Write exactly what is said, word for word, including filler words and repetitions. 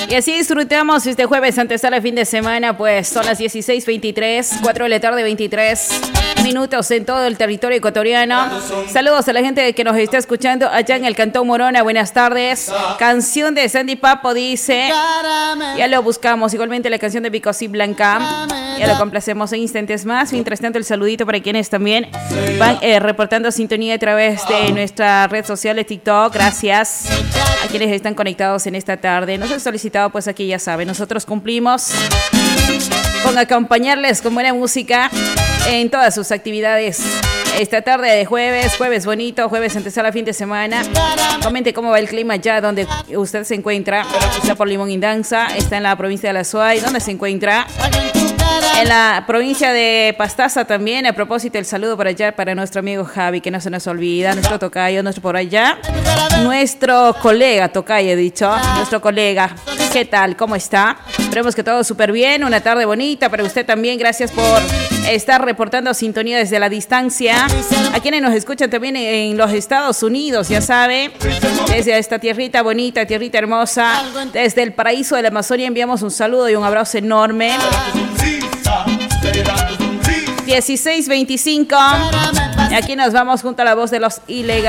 Y así disfrutamos este jueves antesala fin de semana, pues son las dieciséis veintitrés, cuatro de la tarde, veintitrés minutos en todo el territorio ecuatoriano. Saludos a la gente que nos está escuchando allá en el Cantón Morona, buenas tardes. Canción de Sandy Papo dice, ya lo buscamos, igualmente la canción de Bicosí Blanca, ya lo complacemos en instantes más. Mientras tanto el saludito para quienes también van eh, reportando sintonía a través de nuestra red social de TikTok, gracias a quienes están conectados en esta tarde. Nos han solicitado, pues aquí ya saben, nosotros cumplimos con acompañarles con buena música en todas sus actividades. Esta tarde de jueves, jueves bonito, jueves antesala fin de semana. Comente cómo va el clima ya donde usted se encuentra. Está por Limón Indanza, está en la provincia de La Suay. ¿Dónde se encuentra? En la provincia de Pastaza también. A propósito, el saludo para allá para nuestro amigo Javi, que no se nos olvida, nuestro tocayo, nuestro por allá. Nuestro colega, tocayo he dicho, nuestro colega. ¿Qué tal? ¿Cómo está? Esperemos que todo súper bien. Una tarde bonita para usted también. Gracias por estar reportando sintonía desde la distancia. A quienes nos escuchan también en los Estados Unidos, ya sabe, desde esta tierrita bonita, tierrita hermosa, desde el paraíso de la Amazonia enviamos un saludo y un abrazo enorme. dieciséis veinticinco. Aquí nos vamos junto a la voz de los ilegales.